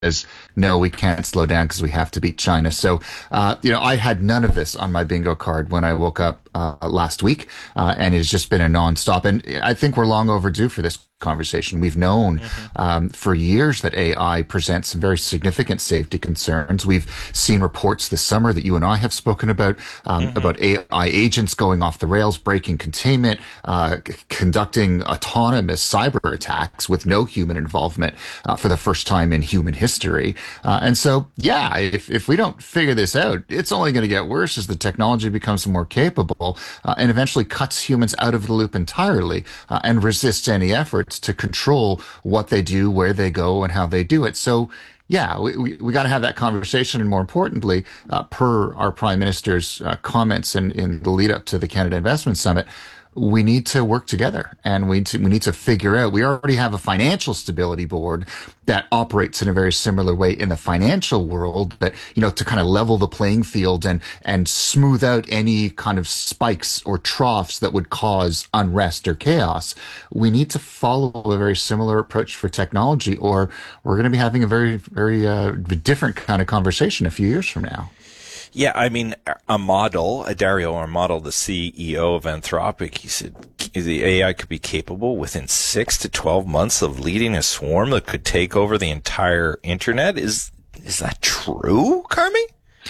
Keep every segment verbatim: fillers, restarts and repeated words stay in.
says, no, we can't slow down because we have to beat China. So, uh, you know, I had none of this on my bingo card when I woke up uh, last week, uh, and it's just been a nonstop. And I think we're long overdue for this conversation. We've known mm-hmm. um, for years that A I presents some very significant safety concerns. We've seen reports this summer that you and I have spoken about, um, mm-hmm. about A I agents going off the rails, breaking containment, uh, c- conducting autonomous cyber attacks with no human involvement uh, for the first time in human history. Uh, and so, yeah, if, if we don't figure this out, it's only going to get worse as the technology becomes more capable uh, and eventually cuts humans out of the loop entirely uh, and resists any efforts to control what they do, where they go, and how they do it. So, yeah, we, we, we got to have that conversation. And more importantly, uh, per our Prime Minister's uh, comments in, in the lead up to the Canada Investment Summit, we need to work together, and we need to, we need to figure out, we already have a financial stability board that operates in a very similar way in the financial world, that, you know, to kind of level the playing field and, and smooth out any kind of spikes or troughs that would cause unrest or chaos. We need to follow a very similar approach for technology, or we're going to be having a very, very uh, different kind of conversation a few years from now. Yeah, I mean, Amadal, Dario Amadal, the C E O of Anthropic, he said the A I could be capable within six to twelve months of leading a swarm that could take over the entire internet. Is is that true, Carmi?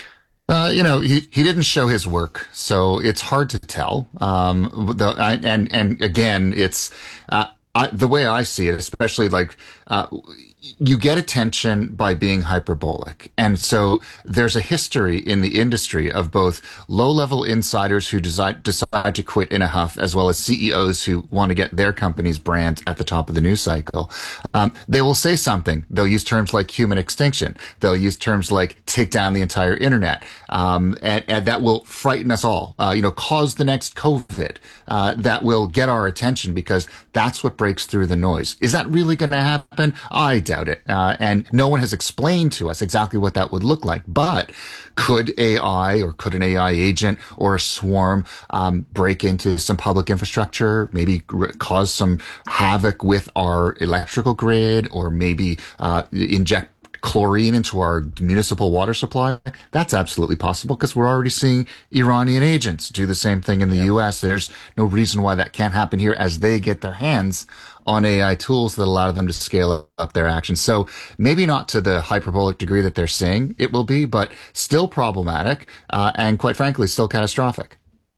Uh, you know, he, he didn't show his work, so it's hard to tell. Um, the, I, and, and again, it's, uh, I, the way I see it, especially like, uh, you get attention by being hyperbolic. And so there's a history in the industry of both low-level insiders who decide, decide to quit in a huff, as well as C E Os who want to get their company's brand at the top of the news cycle. Um, they will say something. They'll use terms like human extinction. They'll use terms like take down the entire internet. Um, and, and that will frighten us all, uh, you know, cause the next COVID. Uh, that will get our attention because that's what breaks through the noise. Is that really going to happen? I doubt it. Uh, and no one has explained to us exactly what that would look like. But could A I or could an A I agent or a swarm um, break into some public infrastructure, maybe r- cause some havoc with our electrical grid, or maybe uh, inject chlorine into our municipal water supply? That's absolutely possible, because we're already seeing Iranian agents do the same thing in the yeah. U S. There's no reason why that can't happen here as they get their hands on A I tools that allow them to scale up their actions. So maybe not to the hyperbolic degree that they're saying it will be, but still problematic, uh, and quite frankly, still catastrophic.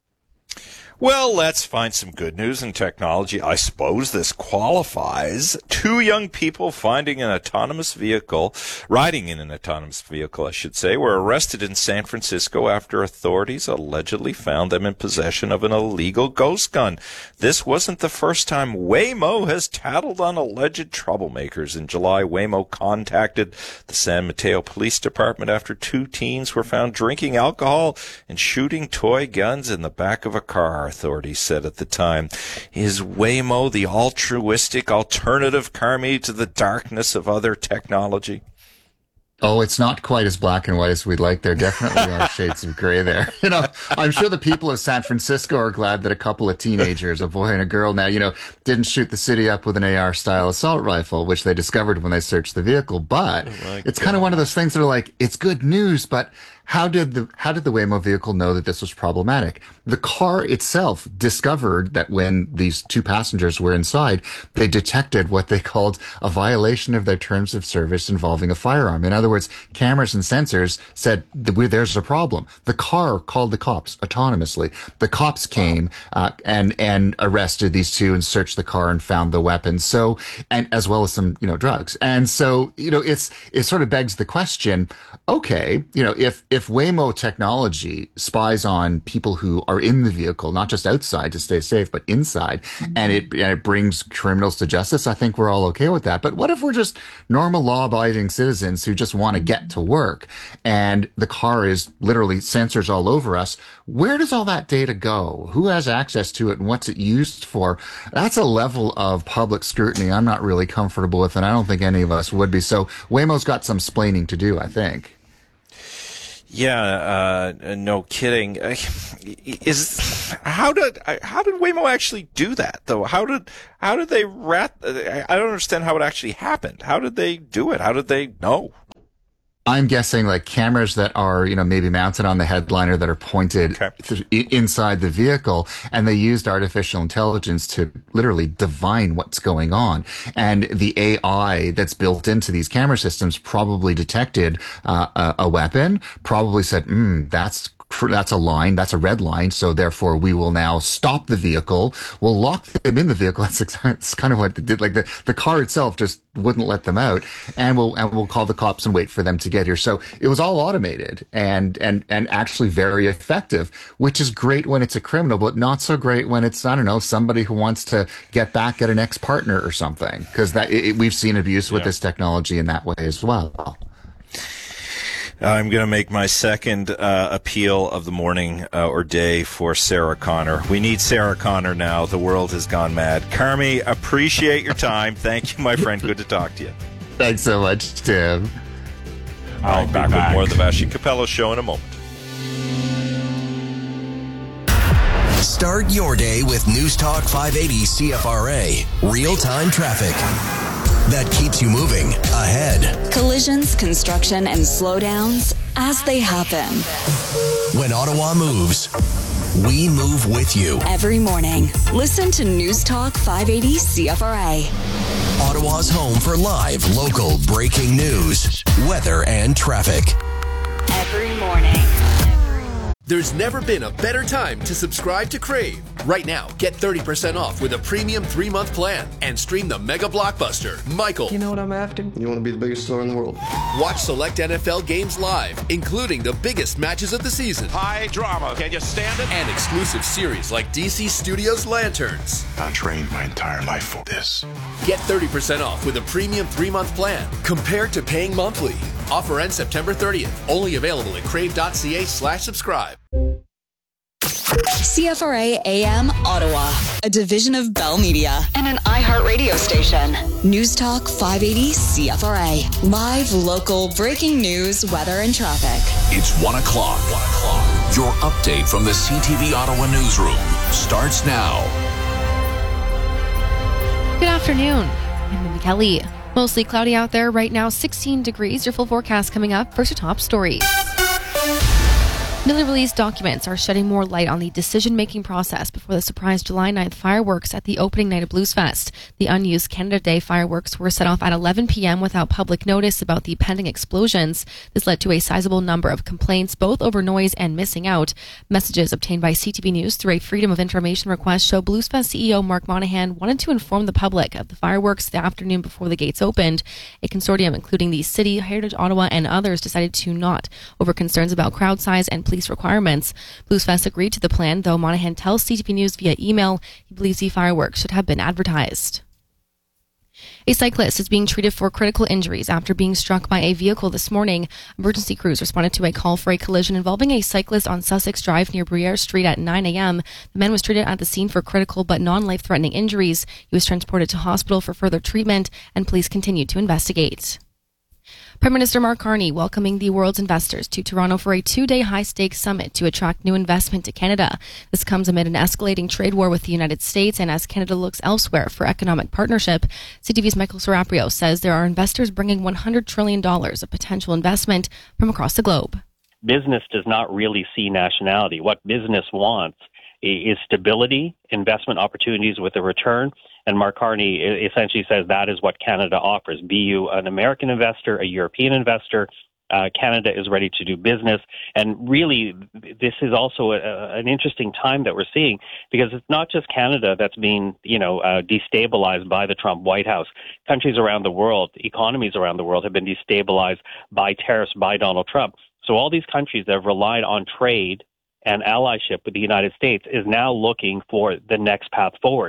Well, let's find some good news in technology. I suppose this qualifies. Two young people finding an autonomous vehicle, riding in an autonomous vehicle, I should say, were arrested in San Francisco after authorities allegedly found them in possession of an illegal ghost gun. This wasn't the first time Waymo has tattled on alleged troublemakers. In July, Waymo contacted the San Mateo Police Department after two teens were found drinking alcohol and shooting toy guns in the back of a car, authorities said at the time. Is Waymo the altruistic alternative, Carmi, to the darkness of other technology? Oh, it's not quite as black and white as we'd like. There definitely are shades of gray there. You know, I'm sure the people of San Francisco are glad that a couple of teenagers, a boy and a girl now, you know, didn't shoot the city up with an A R-style assault rifle, which they discovered when they searched the vehicle. But oh it's kind of one of those things that are like, it's good news, but How did the how did the Waymo vehicle know that this was problematic? The car itself discovered that when these two passengers were inside, they detected what they called a violation of their terms of service involving a firearm. In other words, cameras and sensors said, there's a problem. The car called the cops autonomously. The cops came uh, and and arrested these two and searched the car and found the weapons. So, and as well as some, you know, drugs. And so, you know, it's it sort of begs the question, okay, you know, if if Waymo technology spies on people who are in the vehicle, not just outside to stay safe, but inside, mm-hmm. and it and it brings criminals to justice, I think we're all okay with that. But what if we're just normal law-abiding citizens who just want to get to work, and the car is literally sensors all over us? Where does all that data go? Who has access to it, and what's it used for? That's a level of public scrutiny I'm not really comfortable with, and I don't think any of us would be. So Waymo's got some splaining to do, I think. Yeah, uh, no kidding. Is how did how did Waymo actually do that though? How did how did they rat? I don't understand how it actually happened. How did they do it? How did they know? I'm guessing like cameras that are, you know, maybe mounted on the headliner that are pointed Okay. th- i- inside the vehicle. And they used artificial intelligence to literally divine what's going on. And the A I that's built into these camera systems probably detected uh, a, a weapon, probably said, hmm, that's that's a line, that's a red line. So therefore we will now stop the vehicle. We'll lock them in the vehicle. That's, that's kind of what they did. Like the, the car itself just wouldn't let them out, and we'll, and we'll call the cops and wait for them to get here. So it was all automated and, and, and actually very effective, which is great when it's a criminal, but not so great when it's, I don't know, somebody who wants to get back at an ex-partner or something. Cause that it, we've seen abuse with Yeah. this technology in that way as well. I'm going to make my second uh, appeal of the morning uh, or day for Sarah Connor. We need Sarah Connor now. The world has gone mad. Carmi, appreciate your time. Thank you, my friend. Good to talk to you. Thanks so much, Tim. I'll be back, back with more of the Vassy Capello Show in a moment. Start your day with News Talk five eighty C F R A. Real-time traffic that keeps you moving ahead. Collisions, construction, and slowdowns as they happen. When Ottawa moves, we move with you. Every morning, listen to News Talk five eighty C F R A. Ottawa's home for live, local, breaking news, weather, and traffic. Every morning. There's never been a better time to subscribe to Crave. Right now, get thirty percent off with a premium three-month plan and stream the mega blockbuster, Michael. You know what I'm after? You want to be the biggest star in the world. Watch select N F L games live, including the biggest matches of the season. High drama. Can you stand it? And exclusive series like D C Studios Lanterns. I trained my entire life for this. Get thirty percent off with a premium three-month plan compared to paying monthly. Offer ends September thirtieth. Only available at crave.ca slash subscribe. C F R A A M Ottawa, a division of Bell Media and an iHeartRadio station. News Talk five eighty C F R A. Live, local, breaking news, weather, and traffic. It's one o'clock. One o'clock. Your update from the C T V Ottawa newsroom starts now. Good afternoon. I'm Mindy Kelly. Mostly cloudy out there right now, sixteen degrees. Your full forecast coming up. First, your top stories. Newly released documents are shedding more light on the decision-making process before the surprise July ninth fireworks at the opening night of Bluesfest. The unused Canada Day fireworks were set off at eleven p.m. without public notice about the pending explosions. This led to a sizable number of complaints, both over noise and missing out. Messages obtained by C T V News through a Freedom of Information request show Bluesfest C E O Mark Monahan wanted to inform the public of the fireworks the afternoon before the gates opened. A consortium, including the City, Heritage Ottawa, and others, decided to not, over concerns about crowd size and police requirements. Bluesfest agreed to the plan, though Monahan tells C T V News via email he believes the fireworks should have been advertised. A cyclist is being treated for critical injuries after being struck by a vehicle this morning. Emergency crews responded to a call for a collision involving a cyclist on Sussex Drive near Briere Street at nine a.m. The man was treated at the scene for critical but non-life-threatening injuries. He was transported to hospital for further treatment, and police continue to investigate. Prime Minister Mark Carney welcoming the world's investors to Toronto for a two-day high-stakes summit to attract new investment to Canada. This comes amid an escalating trade war with the United States and as Canada looks elsewhere for economic partnership. C T V's Michael Serapio says there are investors bringing one hundred trillion dollars of potential investment from across the globe. Business does not really see nationality. What business wants is stability, investment opportunities with a return. And Mark Carney essentially says that is what Canada offers. Be you an American investor, a European investor, uh, Canada is ready to do business. And really, this is also a, an interesting time that we're seeing because it's not just Canada that's being, you know, uh, destabilized by the Trump White House. Countries around the world, economies around the world have been destabilized by tariffs by Donald Trump. So all these countries that have relied on trade and allyship with the United States is now looking for the next path forward.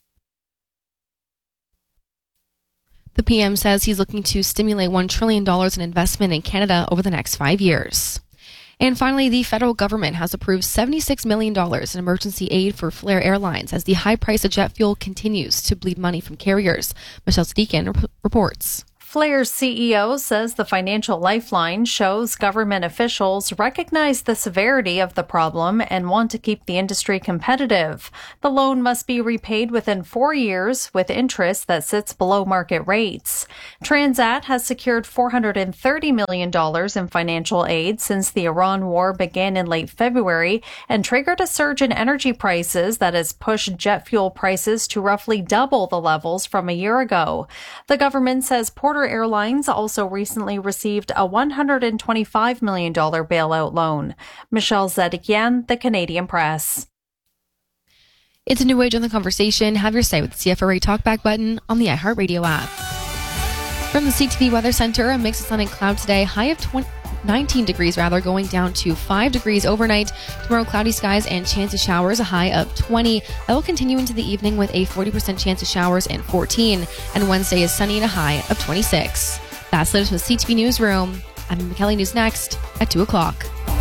The P M says he's looking to stimulate one trillion dollars in investment in Canada over the next five years. And finally, the federal government has approved seventy-six million dollars in emergency aid for Flair Airlines as the high price of jet fuel continues to bleed money from carriers. Michelle Steeken reports. Flair's C E O says the financial lifeline shows government officials recognize the severity of the problem and want to keep the industry competitive. The loan must be repaid within four years with interest that sits below market rates. Transat has secured four hundred thirty million dollars in financial aid since the Iran war began in late February and triggered a surge in energy prices that has pushed jet fuel prices to roughly double the levels from a year ago. The government says Porter Airlines also recently received a one hundred twenty-five million dollars bailout loan. Michelle Zedekian, The Canadian Press. It's a new age on the conversation. Have your say with the C F R A Talkback button on the iHeartRadio app. From the C T V Weather Center, a mix of sun and cloud today. High of twenty, nineteen degrees, rather, going down to five degrees overnight. Tomorrow, cloudy skies and chance of showers, a high of twenty. That will continue into the evening with a forty percent chance of showers and fourteen. And Wednesday is sunny and a high of twenty-six. That's latest with C T V Newsroom. I'm McKelly. News next at two o'clock.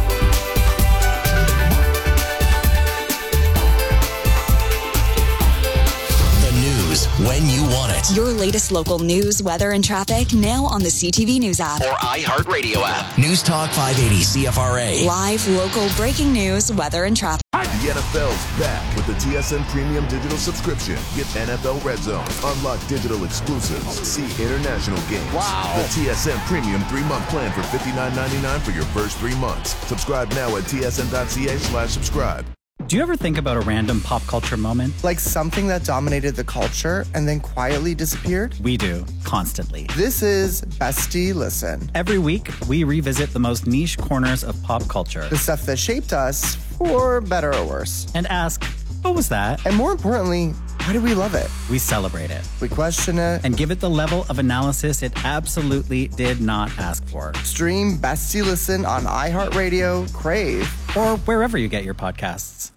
When you want it. Your latest local news, weather, and traffic now on the C T V News app. Or iHeartRadio app. News Talk five eighty C F R A. Live, local, breaking news, weather, and traffic. The N F L's back with the T S N Premium Digital Subscription. Get N F L Red Zone, unlock digital exclusives, see international games. Wow. The T S N Premium three-month plan for fifty-nine ninety-nine for your first three months. Subscribe now at T S N dot C A slash subscribe. Do you ever think about a random pop culture moment? Like something that dominated the culture and then quietly disappeared? We do, constantly. This is Bestie Listen. Every week, we revisit the most niche corners of pop culture. The stuff that shaped us, for better or worse. And ask, what was that? And more importantly, why do we love it? We celebrate it. We question it. And give it the level of analysis it absolutely did not ask for. Stream Bestie Listen on iHeartRadio, Crave, or wherever you get your podcasts.